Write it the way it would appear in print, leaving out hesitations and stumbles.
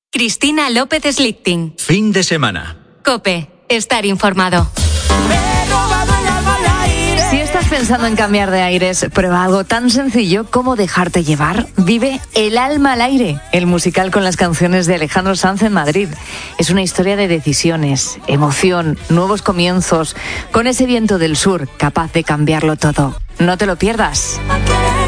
Cristina López Slichting. Fin de semana. COPE. Estar informado. Si estás pensando en cambiar de aires, prueba algo tan sencillo como dejarte llevar. Vive El alma al aire, el musical con las canciones de Alejandro Sanz en Madrid. Es una historia de decisiones, emoción, nuevos comienzos, con ese viento del sur capaz de cambiarlo todo. No te lo pierdas.